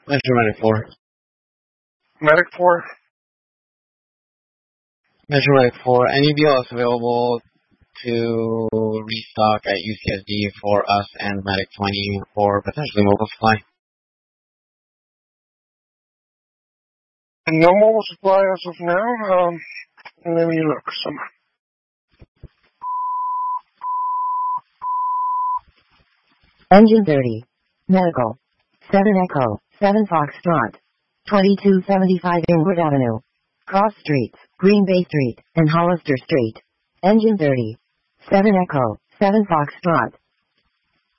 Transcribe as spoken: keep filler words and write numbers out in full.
Metro Medic four. Medic four. Metro Medic four. Any B L S available to restock at U C S D for us and Medic twenty or potentially mobile supply? No mobile supply as of now. Um, let me look some. Engine thirty. Medical. seven Echo. seven Foxtrot. twenty-two seventy-five Inwood Avenue. Cross Streets, Green Bay Street, and Hollister Street. Engine thirty. seven Echo. seven Foxtrot.